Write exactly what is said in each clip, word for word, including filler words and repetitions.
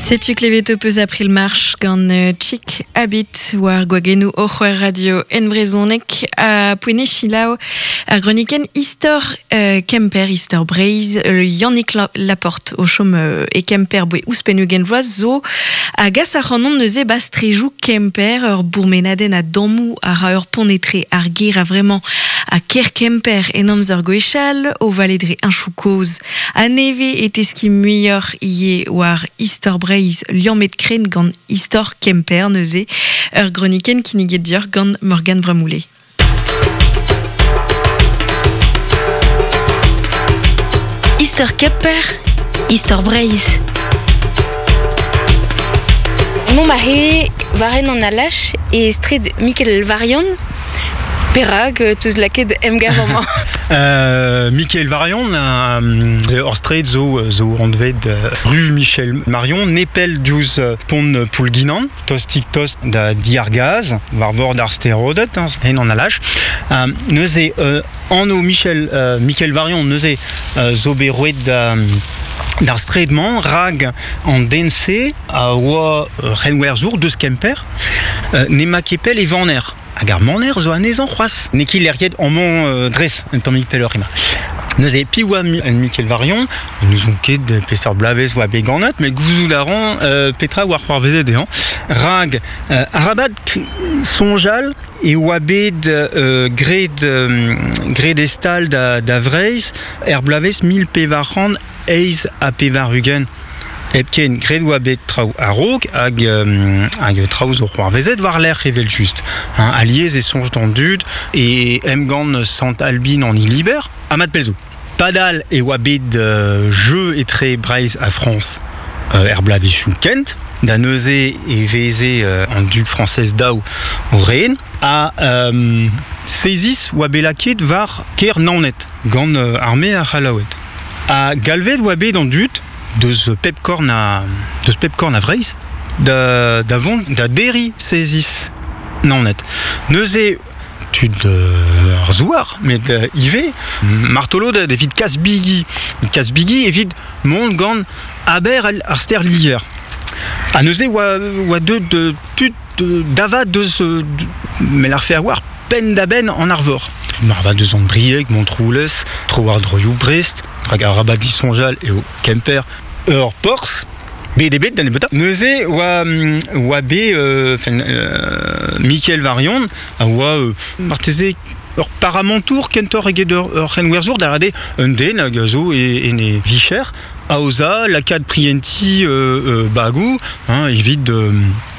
Setu kleveto peus april march gant uh, Chick Habit war gwagenou o c'hwer radio en brezonek a poene chilaou ar groniken istor uh, Kemper, istor Breiz, uh, Yannick Laporte o chom uh, e Kemper boe ouspennu genvloaz zo a gas ar c'hanon neuze bas trejou Kemper ur bourmenaden a dammou ar a ur ponetre ar ger a vraiment a ker Kemper en amz ur gwechal o valedre un choukoz a neve et eski muior ie war istor Breiz liamet kren gant istor Kemper neuze ur groniken kiniget dior gant Morgan Bramoulet. Istor Kemper, istor Breiz. Mon mari waren an alach e stred Michael Varian perag tous laket emgav amañ. Euh, Michael Varian, euh, ur stred zo, zo randvet euh, rue Michel Marion, nepel diouz euh, pont poul ginan, tostik tost da diargaz, war vor d'ar sterodet, hein, en an alach. Euh, neuze, euh, anno Michel, euh, Michael Varian, neuze euh, zo berouet da... d'ar stredman rag an dense a oa euh, renwer zour deus Kemper, euh, ne ma kepel e vaner. Hag ar maner zo anezan c'hoaz. Neki l'eriet an man euh, dres, un tammig pel ur rima. Neuze pi oa en Michael Varian, nous on ket pesar blavez oa beganat, mais gouzou daran euh, petra war c'hoar vezet ehan. Rag euh, arabat sonjal e oa bet euh, gred, euh, gred estal da, da Vreiz, er blavez mil pevaran eiz a pevarugen. Epken gred oa bet trao a rog hag, euh, hag trao zo c'hoar vezet war l'air revel just. Hein, aliez e sonj d'an dud e emgant Sant Albin en iliber, amat pelzo. Padal e oa bet euh, jeu etre Breiz a France euh, er blavechou Kent, da neuze e veze euh, an dug francez daou o reen, a euh, sezis oa belaket var ker naonet, gant euh, arme a c'halaouet. A galvet oa bet an dud, deus pepkorn a deus pepkorn a Vreiz da da vont da deri sezis naonet. Neuze tud euh, ar zouar met uh, ive martolo da evit kas bigi kas bigi evit mont gant aber ar ster lier. A neuze oa oa de de tud de, dava deus uh, mel ar fe a war pen da ben an arvor. Marva deus an brieg Montroulez, tro ar droioù Brest, hag ar rabat disonjal e o Kemper ur Pors, bet e bet dan e beta. Neuze oa, oa be euh, euh, Michael Varian, a oa euh, marteze ur paramantour kentor eget ur, ur renwerzour da rade un den hag zo e, e ne vicher, a oza lakad prienti euh, euh, bagou, hein, evit euh,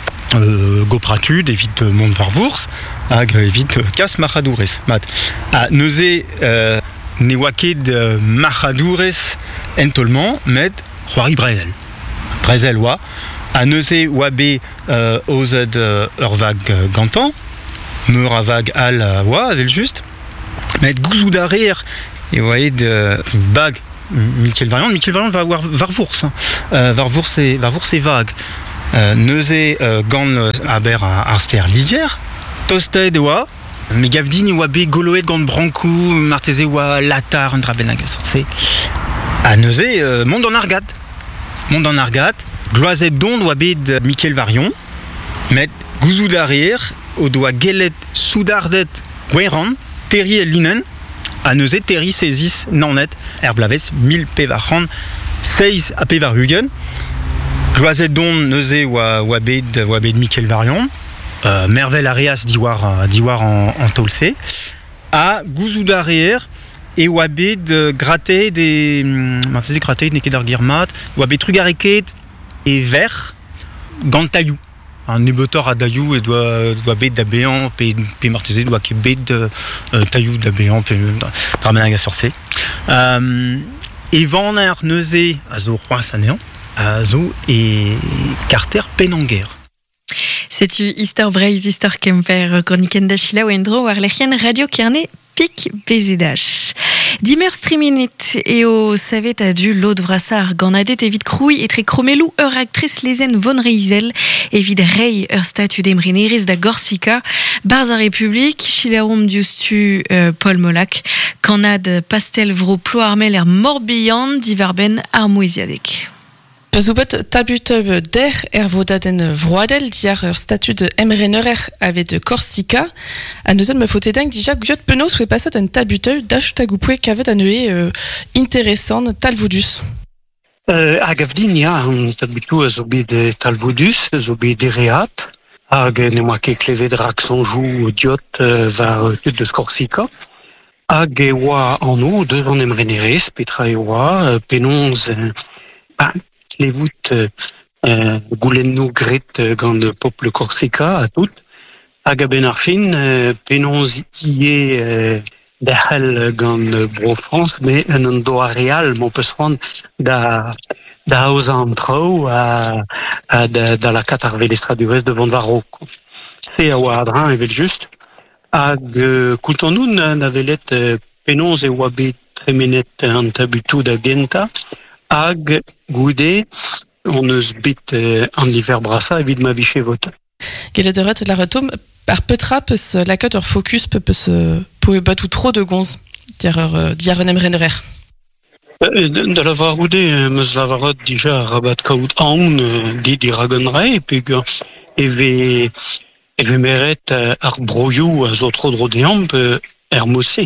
euh, gopratud, evit euh, mont var vours, hag evit euh, kas machadourez. Mat. A neuze euh, ne oa ket euh, machadourez entolman, met c'hoari brezel. Brezel oa. A neuze oa be euh, ozet euh, ur vag euh, gantan, meur a vag al euh, oa, avel just. Met gouzou da reer, e oa ed euh, bag Michael Varian. Michael Varian va war var vours, hein. euh, var vours e, var vours e vag. Euh, neuze euh, gant euh, aber ar ster lidier, tosted oa, me gavdin oa be goloet gant brankou, marteze oa latar un draben hag a sortse. A neuze, euh, mont an argat. Mont an argat, gloazet don oa bet Michael Varian, met gouzou da reer, o doa gelet soudardet gweran, teri el linen, a neuze teri sezis nanet, er blavez mil pevaran, seiz a pevarugen, gloazet don neuze oa, oa bet, oa bet Michael Varian, euh, mervel a reas diwar, diwar an, an tolse, a gouzou da reer, e oa bet uh, gratet e... marteze gratet ne ket ar girmat, oa bet trugareket e ver gant taillou. An nebetor a daillou e doa, doa bet da behan, pe, pe marteze doa ket bet uh, taillou da behan, pe dramen hag a sortse. Um, e vaner neuze a zo c'hoaz anean, a zo e karter pen an ger. Setu istor Breiz, istor Kemper, kroniken da chila o endro war lec'hienn radio kerne pik bezedach. Dimer streaminet eo savet a du lod vrassar gant adet evit krouy etre kromelou ur actrice lezen von Reizel evit rei ur statu d'emrenerez da Gorsika barz a Republik chilaoum diustu euh, Paul Molac kanad pastel vro plo armel er morbihan divarben ar moeziadek. Bezoubet tabuteb der er vodaden vroadel diar ur statut de emrenerer avait de Corsica. A neuzen me faut denk dija guyot penaos we passat un tabuteu d'ach tagoupoué kavet an eue euh, intéressant talvoudus. Euh, hag avdin, ya, an tabutou a zo bet talvoudus, zo bet dereat, hag ne moa ket klevet rak sanjou diot euh, var tud de Corsica. Hag e oa an o, deus an emrenerez, petra e oa, euh, penonz... Euh, bah, Levout euh, goulenno gret euh, gant le peuple Corsica a tout. Hag a ben ar fin, euh, penonz ie euh, da hal gant euh, bro France, mais un an do a real, mon peus rand da, da haoz an trao a, a da, da la kat ar velestra du rez devant varo. Se a oa adran evel just. Hag euh, koutan nou na velet euh, penonz e oa bet tremenet an tabutou da genta, hag goude, on eus bet euh, an diver brasa evit ma viche vot. Gele de ret la retom, par petra peus la kat ur focus pe peus euh, poe bat ou trop de gonz, diar ur euh, diar un emrenerer. Euh, da la varoude, meus la varot dija rabat kaout aoun euh, di, di ragonre, e peg eve, eve meret euh, ar broioù a zo tro dro deamp euh, er mosse.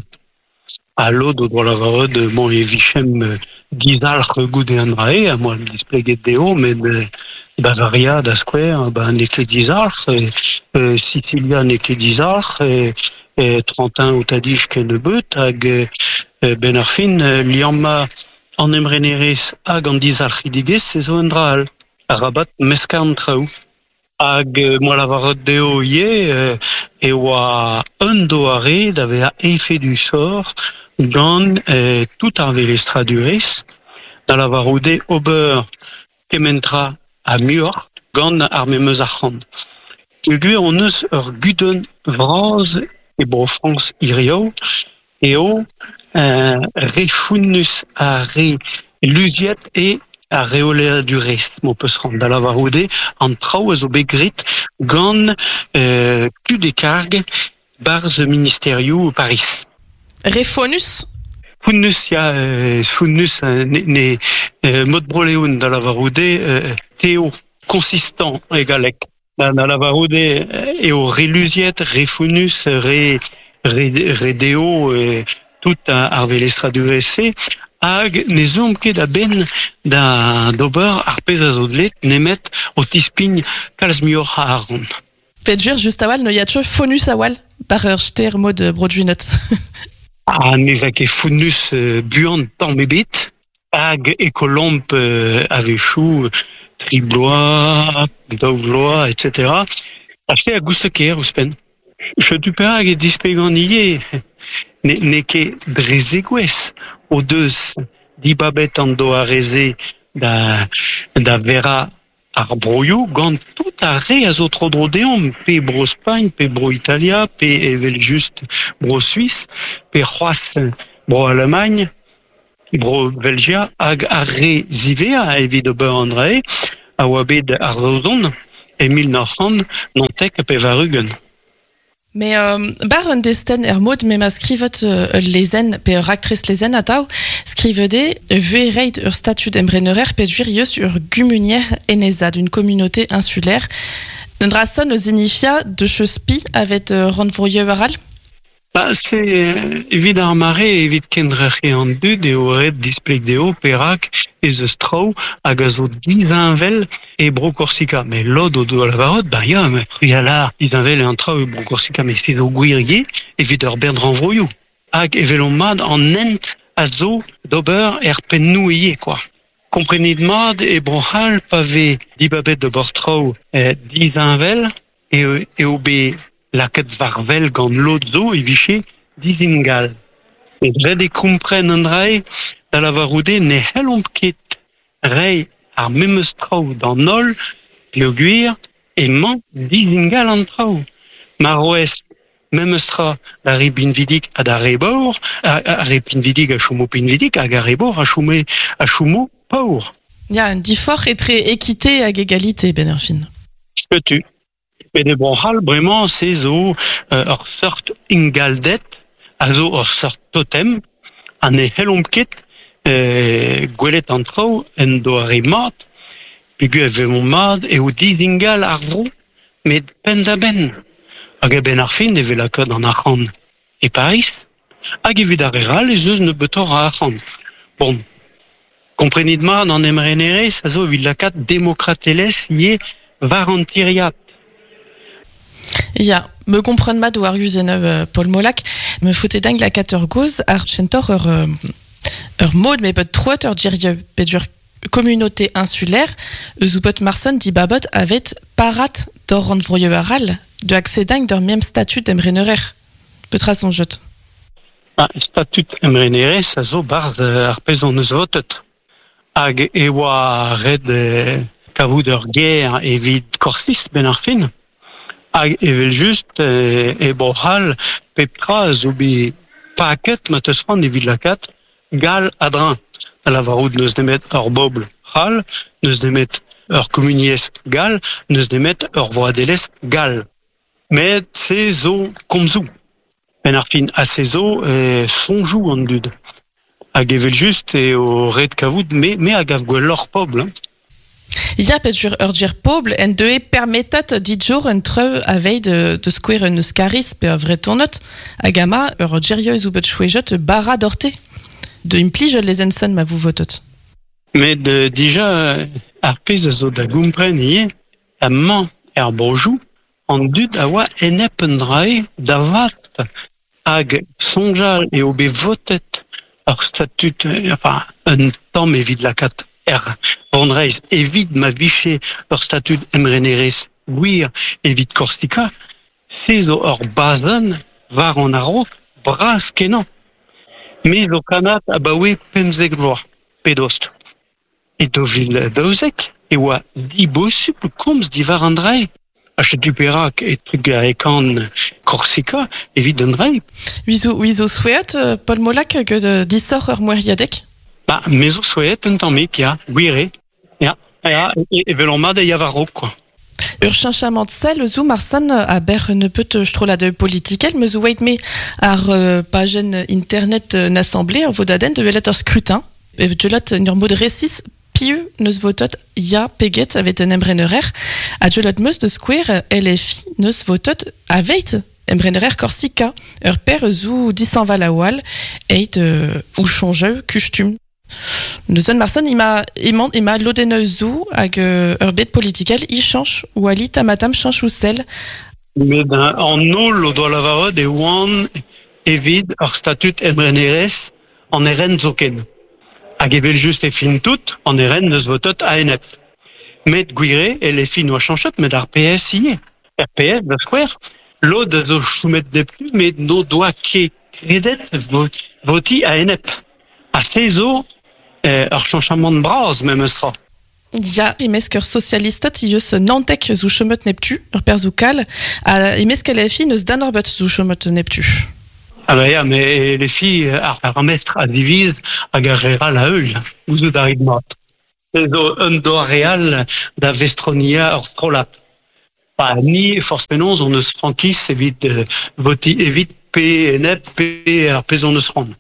A l'od o dro la varot, bon e vichem euh, dizalch goude an rae, a moa displeget deo, met euh, Bavaria da square, ba ne ket dizalch, euh, Sicilia ne ket dizalch, et, et Trentin ou Tadich ken ne beut, hag euh, ben ar fin, euh, liamma an emrenerez hag an dizalch idigez, se zo en dral, a rabat meska an traoù. Hag euh, moa la varot deo ie, euh, e oa un do are d'ave a efe du sort, gant euh, tout ar velestra du rez, da la varoude ober kementra a muor, gant ar memeus ar c'hant. Ugur on eus ur gudon vraz e bro France iriao, eo euh, refounus a re luziet e a reolea du rez, mo peus rand. Da la varoude an trao a zo begrit gant euh, kud e karg barz ministerioù Paris. Refonus? Founus, ya, euh, founus, euh, ne, ne euh, mod broleoun da la varoude, euh, teo, consistant, egalek. Da, da la varoude, euh, eo reluziet, refounus, re, re, re deo, euh, tout ar velestra du rez, hag ne zomp ket da ben da d'ober ar pez a zo dlet nemet o tispign kalz mior ha ar ron. Pet jur just awal, no ya tcho fonus awal, par ur ster mod brodjuinot. Ah, nez a ket founus euh, buant tamm ebet, hag e kolomp euh, avechou, tribloa, daouvloa, et cetera. Ache a gouste ker ouspen. Je du pe hag e dispegan ie, ne, ne ket drezegwez o deus dibabet an do a reze da, da vera ar broioù, gant tout a re a zo tro dro deomp, pe bro Spagne, pe bro Italia, pe evel just bro Suisse, pe c'hoaz bro Allemagne, bro Belgia, hag ar re zivea evit ober an rae, a oa bet ar zozon, Emil Norfand, nantek pe varugen. Mais euh, bar un desten er mod me ma skrivet euh, lezen pe ur actrice lezen atav skrivede vue reit ur statut emrenerer pe duirius ur gumunier eneza d'une communauté insulaire. N'endra son signifia de chespi avec euh, renvroyeu varal? Bah, c'est euh, evit ar mare evit kendreche an dud e oret displeg deo perak ez eus trao hag a zo dizinvel e bro Corsica. Mais lod o do la varot, bah ya, me ya la dizinvel e an trao e bro Corsica, mais se zo gwirye evit ur bern renvroioù. Hag evelon mad an ent a zo d'ober er pennou ie, quoi. Komprenit mad e brohal pave dibabet de bord trao e dizinvel e, e obe la ket varvel gant lot zo e viche dizingal. Et red e kompren an rae da la varoude ne helomp ket rei ar memeus trao d'an nol pe o gwir e man dizingal an trao. Mar oest memeus tra da re pinvidik a da rebor, a, a re pinvidik a choumo pinvidik hag a rebor a choume a choumo paour. Ya, un diffor etre équité hag égalité, ben ur fin. Petu. Mais de bronhal, vraiment, c'est zo euh, ur sort ingaldet, a zo ur sort totem, an e helomp ket euh, gwelet an trao en do ar e mat, Lugu eve mon mad e o dizingal ar vro, met pen da ben. Hag e ben ar fin eve lakad an arc'hant e Paris, hag evit ar eral ez eus ne betor a arc'hant. Bon, komprenit mat an emrenerez a zo evit lakad demokratelez ie var an tiriat. Ja, me kompren mat o ar guzeneuv uh, Paul Molac, me foute deng lakat ur goz ar tchentor ur, uh, ur mod me bet troet ur dirje pedur communauté insulaire, eus ou pot marson di babot avet parat d'or an vroie aral de accédeng d'ur mem statut d'emrenerer. Petra son jot. Ah, statut emrenerez a zo barz uh, ar pezon eus votet. Hag e oa red uh, kavout ur ger evit korsis ben ar fin. Hag evel just e, e bohal peptra zo be paket ma teus ran evit lakat gal adrin. A la varout neus demet ur bobl c'hal, neus demet ur komuniez gal, neus demet ur voadelez gal. Met se zo komzou. Ben ar fin a se zo e, sonjou an dud. Hag evel just e o red kavout me, me hag av gwell ur pobl. Hein. Ja, petur ur dir pobl en de e permetat dijor un treu avei de, de skouer un eus karis pe ur vretonot, hag ama ur dirioz ou bet chouejot bara dorte. De implije les enson ma vous votot. Met de, dija ar pez a zo da gompren ie a man er brojou an dud a oa enep un drae da vat hag sonjal e obe votet ar statut, enfin, un tamm evit lakat er rondreiz evit ma viche ur statut emrenerez gwir evit Korsika, se zo ur bazan var an aro bras kenan. Me zo kanat a baoe pemzek vloaz, pedost. E do vil daouzek, e oa di bosup komz di var an drai. Achet uperak e trug a ekan Korsika, evit an drai. Ouizo, ouizo souet, uh, Paul Molac, que de dissor ur moeriadek? Ba, me zo souet un tammik, ya, gwire. Ya, ya, e, e velon mat e yavarok, quoi. Ur chinchamant sel zo marsan a ber ne peut strola de politikel me zo wait me ar uh, pagen internet uh, n'assemblée ur vodaden de velet ur scrutin e gelot n'ur mod resis piu neus votot ya peget avet un emrenerer a gelot meus de square L F I neus votot aveit emrenerer Korsika ur per zo disan valawal eit uh, ou changeu kustum. Neus an marsan ima ima ima lodeneu zo hag uh, ur bet politikel i chanch ou ali tamatam chanch ou sel. Met an nol o doa lavarod e oan evit ur statut emrenerez an eren zoken. Hag evel just e fin tout an eren neus votot a enep. Met gwire e le fin oa chanchet met ar P S ie. R P S da skwer, lo da zo choumet neptu met no doa ke kredet voti a enep. A se zo Euh, ur chanchamant braz mem eus tra. Ja, emesk ur socialistat i eus nantek zo chomot neptu, ur per zo kal, a emesk L F I neus dan orbet zo chomot neptu. Ah bah ya, mais les filles, ar, ar mestre a diviz hag ar real a eul, ouzo da rid mat. Ezo un do real da vestronia ur strolat. Pa ni force penons on eus frankis evit uh, voti evit pe enep pe ar pezon eus ran.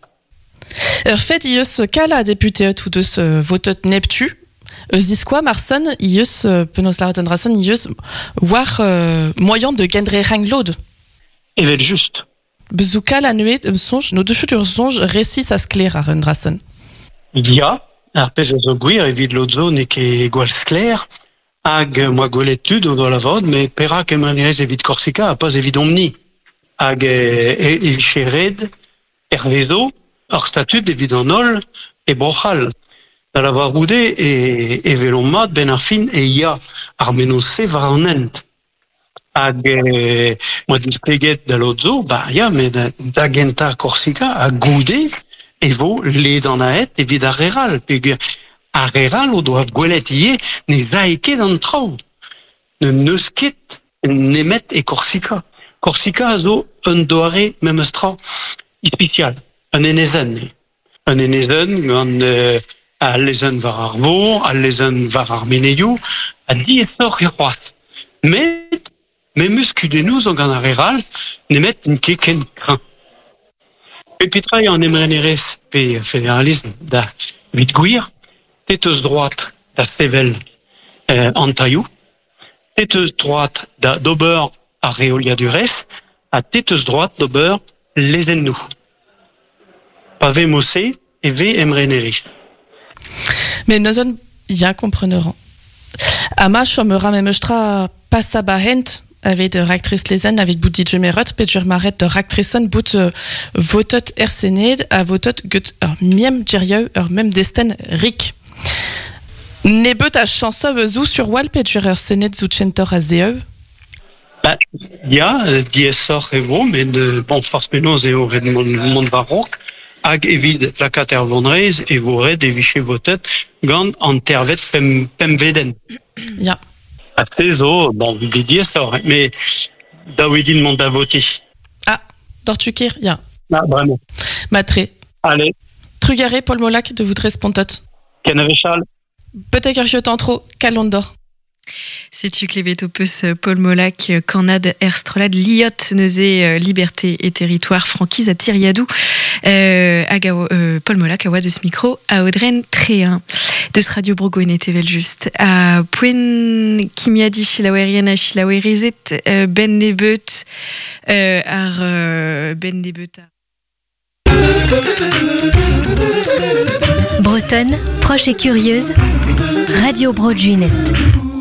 Ur fet i eus kal a deputeet ou deus uh, votot neptu, eus diskoa marson i eus uh, penos la reton rason i eus war uh, moyen de gendre reng lod. Evel just. Bezou kal a neuet um sonj, no deus ur sonj resis a skler ar un rason. Ya, ar pez eus o gwir evit lodzo ne ke gwal skler, hag moa gwelet-tud o do la vod, me perak emrenerez evit Korsika a pas evit omni. Hag e, e vichered ervezo ar statut evit an ol e brochal. Da la varoude e, e velon mat ben ar fin e ya ar menose var an ent. Hag e, moa displeget da lodzo, ba ya, me da, da genta Korsika a goude e vo led an aet evit ar reral. Peg ar reral o doa gwelet ie ne zaike d'an trao. Ne neus ket nemet e Korsika. Korsika a zo un doare mem eus tra ispicial. Un enezen. Un enezen gant euh, a lezen var ar vo, a lezen var ar meneioù, a di et sor e c'hoaz. Met, me meus kudennouz an gant ar reral, nemet un keken kran. Pe petrai an emrenerez pe federalisme da vit gwir, tet eus droat da sevel euh, Antaillou. Tête droite d'Ober à Réolia du Res, à tête droite d'Ober les ennou. Pavé Mossé et V Emreneri. Mais nous sommes bien compreneurs. Ama chomera memestra passa bahent avec de ractrice lezen avec bout D J Merot, Pedger Maret de ractricen bout votot ersened à votot gut ur miem djerieu ur même desten rik. Nebet a chansa bezou sur wal Pedger ersened zu chentor a zeu. Bah, il y a D S R et vous, mais de bon force pénose et au red monde varroc. Hag évid la catervonreis et vous red éviché votet gant intervet pem pem veden. Ja. Assez zo, bon, il est dit ça, mais Dawidin demande à voter. Ah, Dortukir, ja. Ah, vraiment. Matré. Allez. Trugaré Paul Molac de vous respontot. Canavechal. Peut-être qu'un en trop, calondor. C'est-tu que les bétopus Paul Molac, Canad, Erstrolad, Liot, Neuzé, Liberté et Territoire, Franquise à Tiriadou, euh, Agao, euh, Paul Molac, Awa de ce micro, à Audren Tréin, de ce radio Brogoen et Tevel juste, à Pouen Kimiadi, Chilaweriana, Chilawerizet, euh, Ben Nebet, euh, ar euh, Ben Nebet. Bretonne, proche et curieuse, Radio Broadjunet.